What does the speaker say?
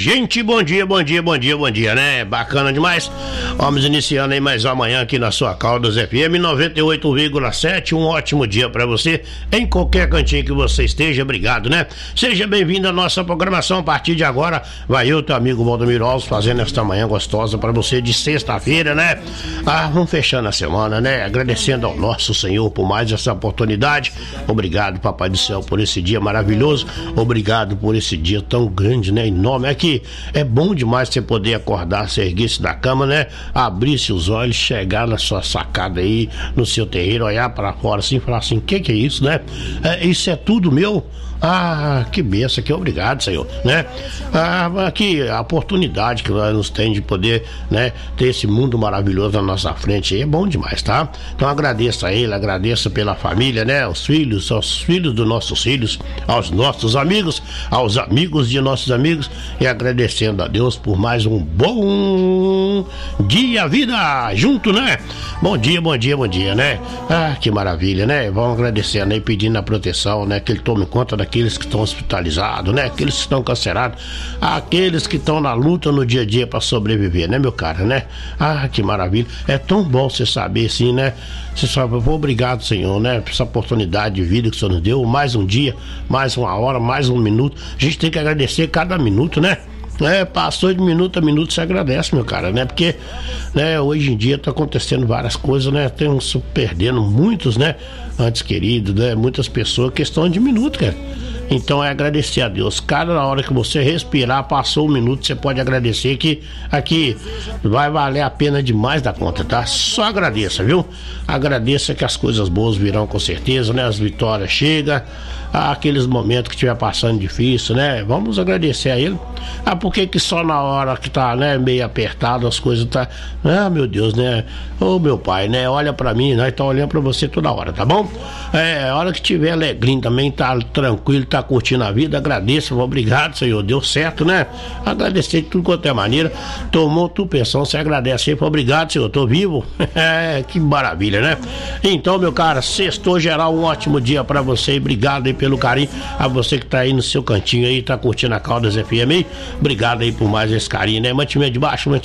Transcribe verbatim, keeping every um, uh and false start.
gente, bom dia, bom dia, bom dia, bom dia, né? Bacana demais. Vamos iniciando aí mais amanhã aqui na sua Caldas F M noventa e oito vírgula sete. Um ótimo dia pra você, em qualquer cantinho que você esteja. Obrigado, né? Seja bem-vindo à nossa programação. A partir de agora, vai eu, teu amigo Valdomiro Alves, fazendo esta manhã gostosa pra você de sexta-feira, né? Ah, vamos fechando a semana, né? Agradecendo ao nosso Senhor por mais essa oportunidade. Obrigado, Papai do Céu, por esse dia maravilhoso. Obrigado por esse dia tão grande, né? Enorme. É que é bom demais você poder acordar, se erguer-se da cama, né? Abrir-se os olhos, chegar na sua sacada aí, no seu terreiro, olhar para fora assim, falar assim, o que que é isso, né? É, isso é tudo meu? Ah, que benção, que obrigado, Senhor, né? Ah, aqui a oportunidade que nós nos tem de poder, né, ter esse mundo maravilhoso na nossa frente aí, é bom demais, tá? Então agradeço a ele, agradeço pela família, né? Os filhos, aos filhos dos nossos filhos, aos nossos amigos, aos amigos de nossos amigos, e agradecendo a Deus por mais um bom dia, vida, junto, né? Bom dia, bom dia, bom dia, né? Ah, que maravilha, né? Vamos agradecendo aí, pedindo a proteção, né? Que ele tome conta da aqueles que estão hospitalizados, né? Aqueles que estão cancerados, aqueles que estão na luta no dia a dia para sobreviver, né, meu cara, né? Ah, que maravilha. É tão bom você saber, assim, né? Você sabe, obrigado, Senhor, né? Por essa oportunidade de vida que o Senhor nos deu, mais um dia, mais uma hora, mais um minuto. A gente tem que agradecer cada minuto, né? É, passou de minuto a minuto, você agradece, meu cara, né? Porque, né, hoje em dia tá acontecendo várias coisas, né? Tem se perdendo muitos, né? Antes queridos, né? Muitas pessoas, questão de minuto, cara. Então é agradecer a Deus. Cada hora que você respirar, passou um minuto, você pode agradecer que aqui vai valer a pena demais da conta, tá? Só agradeça, viu? Agradeça que as coisas boas virão com certeza, né? As vitórias chegam, aqueles momentos que estiver passando difícil, né? Vamos agradecer a ele. Ah, por que que só na hora que tá, né, meio apertado, as coisas tá... Ah, meu Deus, né? Ô, meu pai, né? Olha pra mim, nós tá olhando pra você toda hora, tá bom? É, a hora que tiver alegrinho também, tá tranquilo, tá curtindo a vida, agradeça, obrigado, Senhor, deu certo, né? Agradecer de tudo quanto é maneira, tomou tua pensão, você agradece aí, obrigado, Senhor, tô vivo. É, que maravilha, né? Então, meu cara, sextou geral, um ótimo dia pra você e obrigado aí pelo carinho, a você que tá aí no seu cantinho aí, tá curtindo a Caldas F M aí, obrigado aí por mais esse carinho, né? Mantimento de baixo, mantimento